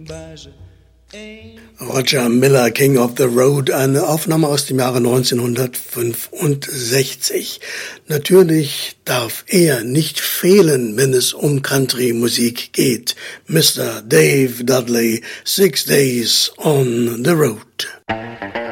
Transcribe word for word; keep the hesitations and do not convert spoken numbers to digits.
Roger Miller, King of the Road, eine Aufnahme aus dem Jahre neunzehnhundertfünfundsechzig. Natürlich darf er nicht fehlen, wenn es um Country-Musik geht. Mister Dave Dudley, Six Days on the Road.